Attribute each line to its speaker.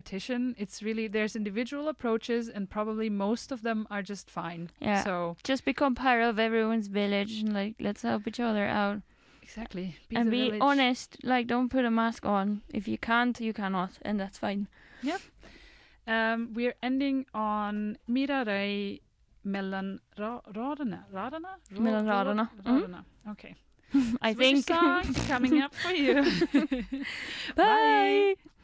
Speaker 1: competition. It's really, there's individual approaches and probably most of them are just fine.
Speaker 2: Yeah.
Speaker 1: So
Speaker 2: just become part of everyone's village and like let's help each other out.
Speaker 1: exactly.
Speaker 2: And be honest, like don't put a mask on. If you can't, you cannot, and that's fine.
Speaker 1: Yep. We're ending on Mira Rei mellan raderna.
Speaker 2: Mellan raderna.
Speaker 1: Raderna. Okay.
Speaker 2: I
Speaker 1: Swedish
Speaker 2: think.
Speaker 1: song coming up for you.
Speaker 2: Bye.